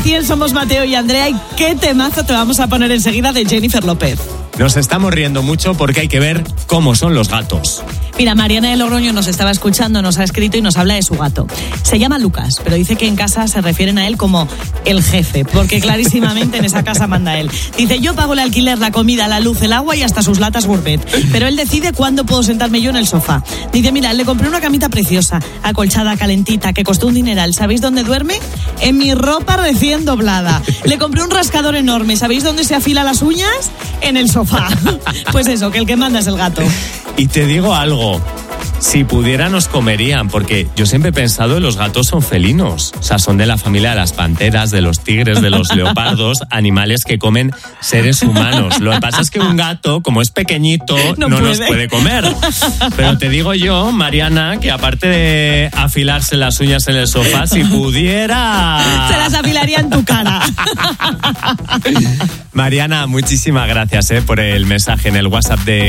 100 somos Mateo y Andrea y qué temazo te vamos a poner enseguida de Jennifer López. Nos estamos riendo mucho porque hay que ver cómo son los gatos. Mira, Mariana de Logroño nos estaba escuchando, nos ha escrito y nos habla de su gato. Se llama Lucas, pero dice que en casa se refieren a él como el jefe, porque clarísimamente en esa casa manda él. Dice, yo pago el alquiler, la comida, la luz, el agua y hasta sus latas gourmet, pero él decide cuándo puedo sentarme yo en el sofá. Dice, mira, le compré una camita preciosa, acolchada, calentita, que costó un dineral. ¿Sabéis dónde duerme? En mi ropa recién doblada. Le compré un rascador enorme. ¿Sabéis dónde se afila las uñas? En el sofá. Pues eso, que el que manda es el gato. Y te digo algo, si pudiera nos comerían, porque yo siempre he pensado que los gatos son felinos. O sea, son de la familia de las panteras, de los tigres, de los leopardos, animales que comen seres humanos. Lo que pasa es que un gato, como es pequeñito, no nos puede comer. Pero te digo yo, Mariana, que aparte de afilarse las uñas en el sofá, si pudiera... Se las afilaría en tu cara. Mariana, muchísimas gracias por el mensaje en el WhatsApp de